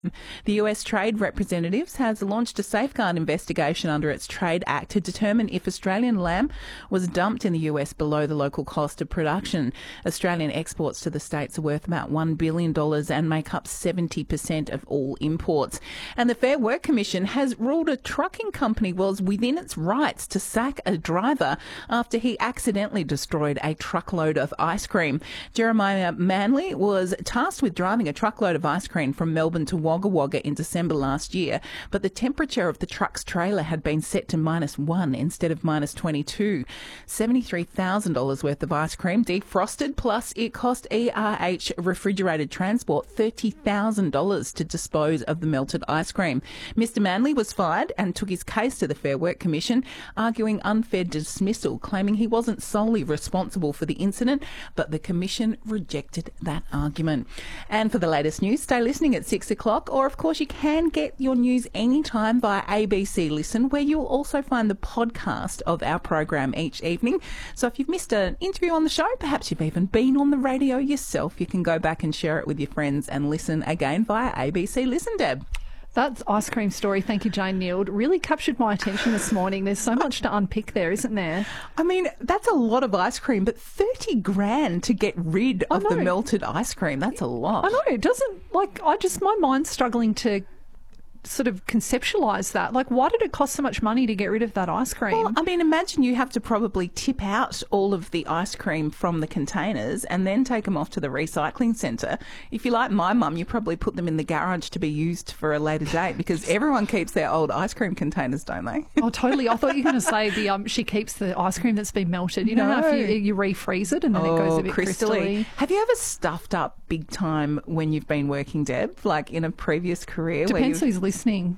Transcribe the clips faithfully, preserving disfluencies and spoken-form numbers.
The U S Trade Representatives has launched a safeguard investigation under its Trade Act to determine if Australian lamb was dumped in the U S below the local cost of production. Australian exports to the States are worth about one billion dollars and make up seventy percent of all imports. And the Fair Work Commission has ruled a trucking company was within its rights to sack a driver after he accidentally destroyed a truckload of ice cream. Jeremiah Manley was tasked with driving a truckload of ice cream from Melbourne to Wagga Wagga in December last year, but the temperature of the truck's trailer had been set to minus one instead of minus twenty-two. seventy-three thousand dollars worth of ice cream defrosted, plus it cost E R H Refrigerated Transport thirty thousand dollars to dispose of the melted ice cream. Mister Manley was fired and took his case to the Fair Work Commission, arguing unfair dismissal, claiming he wasn't solely responsible for the incident, but the Commission rejected that argument. And for the latest news, stay listening at six o'clock. Or, of course, you can get your news anytime via A B C Listen, where you'll also find the podcast of our program each evening. So if you've missed an interview on the show, perhaps you've even been on the radio yourself, you can go back and share it with your friends and listen again via A B C Listen, Deb. That ice cream story, thank you, Jane Neild, really captured my attention this morning. There's so much to unpick there, isn't there? I mean, that's a lot of ice cream, but thirty grand to get rid of the melted ice cream, that's a lot. I know, it doesn't, like, I just, my mind's struggling to sort of conceptualise that. Like, why did it cost so much money to get rid of that ice cream? Well, I mean, imagine you have to probably tip out all of the ice cream from the containers and then take them off to the recycling centre. If you like my mum, you probably put them in the garage to be used for a later date, because everyone keeps their old ice cream containers, don't they? Oh, totally. I thought you were going to say the um, she keeps the ice cream that's been melted. You know, No. if you, you refreeze it and then oh, it goes a bit crystally. crystally. Have you ever stuffed up big time when you've been working, Deb, like in a previous career? Depends where you've... who's listening.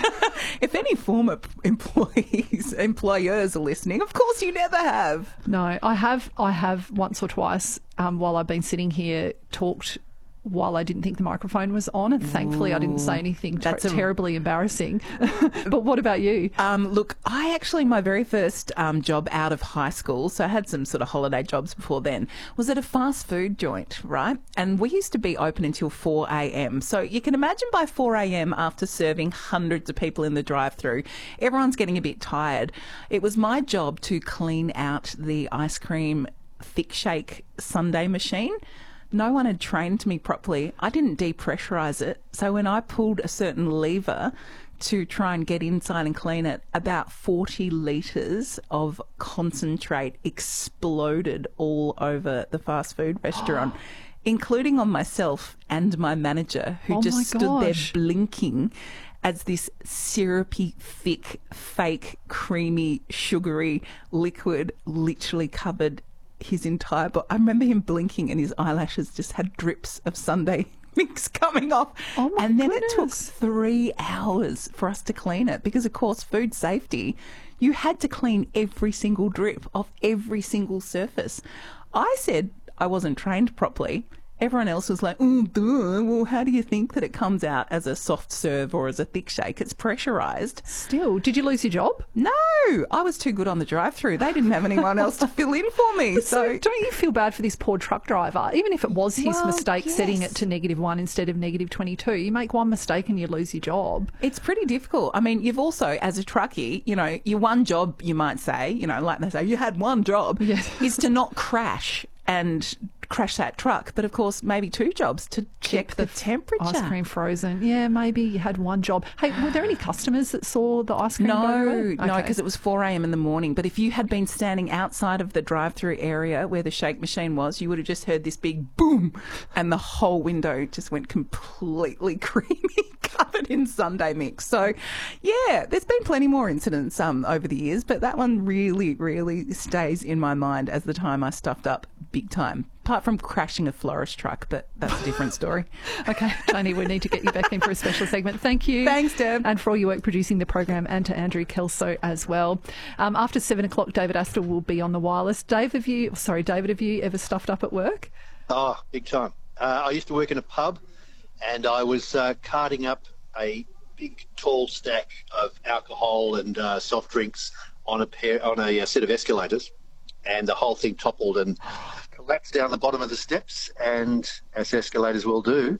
If any former employees, employers are listening, of course you never have. No, I have. I have once or twice um, while I've been sitting here talked while I didn't think the microphone was on, and thankfully I didn't say anything That's ter- a- terribly embarrassing. But what about you? Um, look, I actually, my very first um, job out of high school, so I had some sort of holiday jobs before then, was at a fast food joint, right? And we used to be open until four a.m. So you can imagine by four a.m. after serving hundreds of people in the drive-through, everyone's getting a bit tired. It was my job to clean out the ice cream thick shake sundae machine. No one had trained me properly. I didn't depressurise it. So when I pulled a certain lever to try and get inside and clean it, about forty litres of concentrate exploded all over the fast food restaurant, including on myself and my manager, who Oh just my stood there gosh. blinking as this syrupy, thick, fake, creamy, sugary liquid literally covered his entire body. I remember him blinking and his eyelashes just had drips of sundae mix coming off. Oh my and then it took goodness. three hours for us to clean it because, of course, food safety, you had to clean every single drip off every single surface. I said I wasn't trained properly. Everyone else was like, oh, duh. Well, how do you think that it comes out as a soft serve or as a thick shake? It's pressurised. Still, did you lose your job? No, I was too good on the drive-through. They didn't have anyone else to fill in for me. So, So, don't you feel bad for this poor truck driver? Even if it was his Well, mistake setting yes. it to negative one instead of negative twenty-two, you make one mistake and you lose your job. it's pretty difficult. I mean, you've also, as a truckie, you know, your one job, you might say, you know, like they say, you had one job, Yes. is to not crash and crash that truck. But, of course, maybe two jobs to check the, temperature. Ice cream frozen. Yeah, maybe you had one job. Hey, were there any customers that saw the ice cream? No, go no, Okay. because it was four a.m. in the morning. But if you had been standing outside of the drive-through area where the shake machine was, you would have just heard this big boom, and the whole window just went completely creamy, covered in sundae mix. So, yeah, there's been plenty more incidents um, over the years, but that one really, really stays in my mind as the time I stuffed up big time. Apart from crashing a florist truck, but that's a different story. Okay, Tony, we need to get you back in for a special segment. Thank you. Thanks, Deb. And for all your work producing the program, and to Andrew Kelso as well. Um, after seven o'clock, David Astor will be on the wireless. Dave, have you, sorry, David, have you ever stuffed up at work? Oh, big time. Uh, I used to work in a pub, and I was uh, carting up a big, tall stack of alcohol and uh, soft drinks on a pair on a, uh set of escalators, and the whole thing toppled and collapsed down the bottom of the steps. And as escalators will do,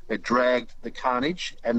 it dragged the carnage, and